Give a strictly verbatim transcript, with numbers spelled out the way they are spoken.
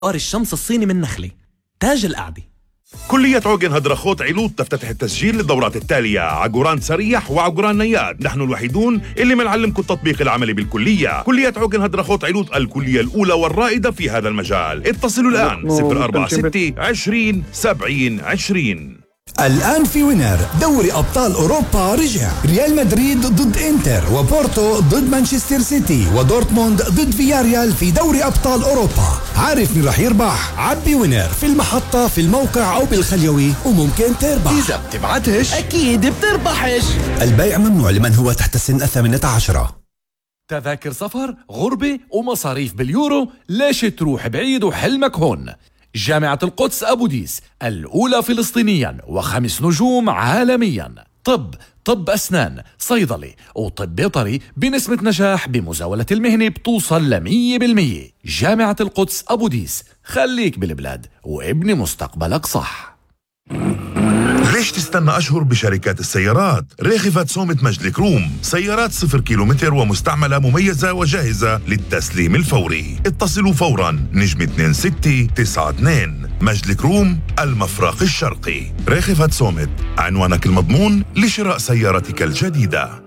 قار الشمس الصيني من نخلة، تاج القعدة. كلية عوجن هدرخوت علوط تفتتح التسجيل للدورات التالية: عقوران سريح وعقوران نياد. نحن الوحيدون اللي منعلمكم التطبيق العملي بالكلية. كلية عوجن هدرخوت علوط الكلية الأولى والرائدة في هذا المجال. اتصلوا الآن صفر أربعة ستة عشرين سبعين عشرين. الآن في وينر دوري أبطال أوروبا رجع. ريال مدريد ضد إنتر، وبورتو ضد مانشستر سيتي، ودورتموند ضد فياريال في دوري أبطال أوروبا. عارف مين رح يربح؟ عبي وينر في المحطة، في الموقع أو بالخليوي، وممكن تربح. إذا بتبعتش أكيد بتربحش. البيع ممنوع لمن هو تحت السن الثامنة عشرة. تذاكر سفر، غربة ومصاريف باليورو، ليش تروح بعيد وحلمك هون؟ جامعة القدس أبو ديس، الأولى فلسطينيا وخمس نجوم عالميا. طب، طب أسنان، صيدلي وطب بيطري بنسبة نجاح بمزاولة المهنة بتوصل لمية بالمية. جامعة القدس أبو ديس، خليك بالبلاد وابني مستقبلك صح. ليش تستنى أشهر بشركات السيارات؟ ريخفت صومة مجد الكروم، سيارات صفر كيلومتر ومستعملة مميزة وجاهزة للتسليم الفوري. اتصلوا فورا نجم اثنين ستة تسعة اثنين. مجد الكروم، المفرق الشرقي. ريخفت صومة، عنوانك المضمون لشراء سيارتك الجديدة.